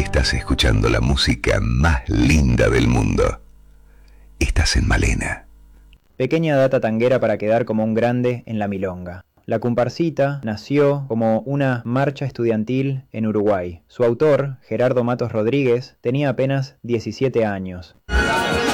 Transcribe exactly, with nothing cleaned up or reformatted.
Estás escuchando la música más linda del mundo. Estás en Malena. Pequeña data tanguera para quedar como un grande en la milonga. La comparsita nació como una marcha estudiantil en Uruguay. Su autor, Gerardo Matos Rodríguez, tenía apenas diecisiete años.